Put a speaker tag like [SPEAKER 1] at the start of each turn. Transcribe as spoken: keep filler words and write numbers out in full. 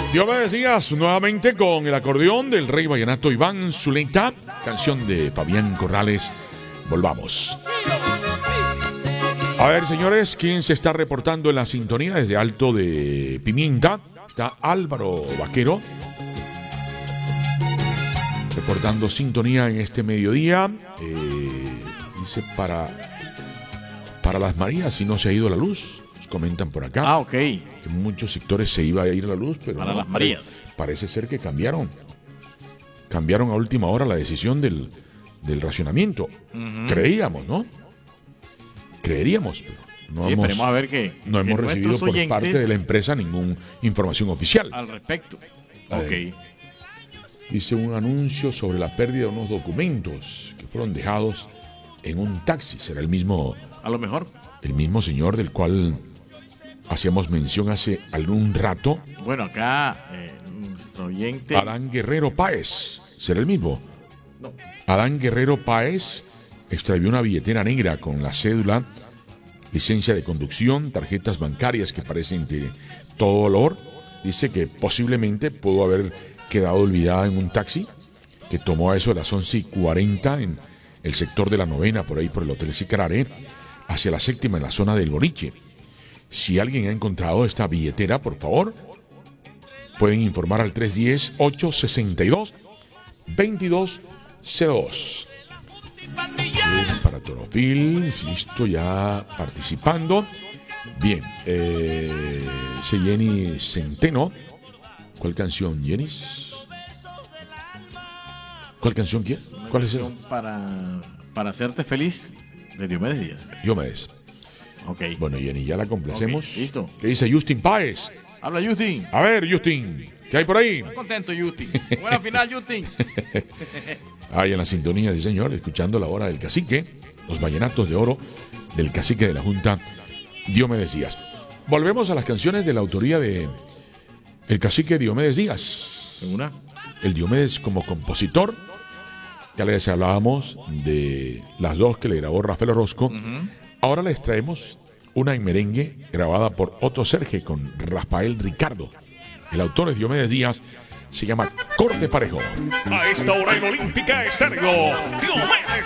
[SPEAKER 1] Diomedes Díaz nuevamente con el acordeón del rey vallenato Iván Zuleta, canción de Fabián Corrales. Volvamos. A ver, señores, ¿quién se está reportando en la sintonía desde Alto de Pimienta? Está Álvaro Vaquero reportando sintonía en este mediodía. Eh, dice para, para las Marías, si no se ha ido la luz. Comentan por acá.
[SPEAKER 2] Ah, ok.
[SPEAKER 1] Que en muchos sectores se iba a ir la luz, pero
[SPEAKER 2] para
[SPEAKER 1] no,
[SPEAKER 2] las Marías.
[SPEAKER 1] Parece ser que cambiaron. Cambiaron a última hora la decisión del, del racionamiento. Uh-huh. Creíamos, ¿no? Creeríamos, pero no
[SPEAKER 2] sí,
[SPEAKER 1] hemos,
[SPEAKER 2] esperemos a ver que,
[SPEAKER 1] no
[SPEAKER 2] que
[SPEAKER 1] hemos recibido por parte de la empresa ninguna información oficial.
[SPEAKER 2] Al respecto.
[SPEAKER 1] Ok. Dice un anuncio sobre la pérdida de unos documentos que fueron dejados en un taxi. Será el mismo.
[SPEAKER 2] A lo mejor.
[SPEAKER 1] El mismo señor del cual hacíamos mención hace algún rato.
[SPEAKER 2] Bueno, acá eh, nuestro oyente
[SPEAKER 1] Adán Guerrero Páez, ¿será el mismo?
[SPEAKER 2] No.
[SPEAKER 1] Adán Guerrero Páez extravió una billetera negra con la cédula, licencia de conducción, tarjetas bancarias que parecen de todo olor. Dice que posiblemente pudo haber quedado olvidada en un taxi que tomó a eso de las once y cuarenta en el sector de la novena, por ahí por el Hotel Sicarare, hacia la séptima en la zona del Boliche. Si alguien ha encontrado esta billetera, por favor, pueden informar al tres uno cero, ocho seis dos, dos dos cero dos. Bien, para Torofil, listo, ya participando. Bien, eh, dice Jenny Centeno. ¿Cuál canción, Jenny? ¿Cuál canción quiere? ¿Cuál es esa?
[SPEAKER 2] Para, para hacerte feliz, de Diomedes Díaz.
[SPEAKER 1] Diomedes.
[SPEAKER 2] Ok.
[SPEAKER 1] Bueno, Jenny, ya la complacemos.
[SPEAKER 2] Okay, listo.
[SPEAKER 1] ¿Qué dice Justin Páez?
[SPEAKER 2] Habla Justin.
[SPEAKER 1] A ver, Justin, ¿qué hay por ahí?
[SPEAKER 2] Estoy contento, Justin. Buena final, Justin.
[SPEAKER 1] Ahí en la sintonía, sí señor, escuchando la hora del cacique, los vallenatos de oro del cacique de la Junta, Diomedes Díaz. Volvemos a las canciones de la autoría de el cacique Diomedes Díaz.
[SPEAKER 2] ¿Una?
[SPEAKER 1] El Diomedes como compositor. Ya les hablábamos de las dos que le grabó Rafael Orozco. Uh-huh. Ahora les traemos una en merengue grabada por Otto Serge con Rafael Ricardo. El autor es Diomedes Díaz. Se llama Corte Parejo.
[SPEAKER 3] A esta hora en Olímpica Estéreo, Diomedes